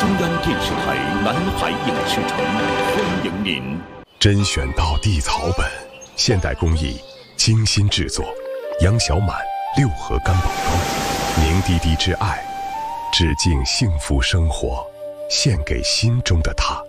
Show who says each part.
Speaker 1: 央电视台南海影视城欢迎您。
Speaker 2: 甄选道地草本，现代工艺，精心制作。杨小满6合干宝装，凝滴滴之爱，致敬幸福生活，献给心中的他。